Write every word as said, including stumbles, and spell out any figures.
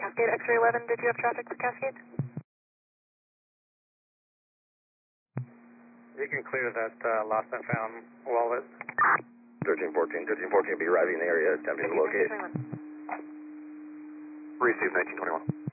Cascade, X-ray eleven, did you have traffic for Cascade? You can clear that uh, lost and found wallet. thirteen fourteen, thirteen fourteen will be arriving in the area, attempting to locate. Receive nineteen twenty-one.